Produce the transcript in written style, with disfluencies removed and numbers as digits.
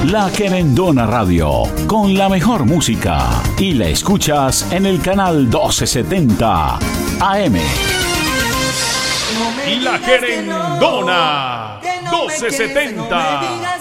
La Querendona Radio, con la mejor música. Y la escuchas en el canal 1270 AM. La Querendona 1270.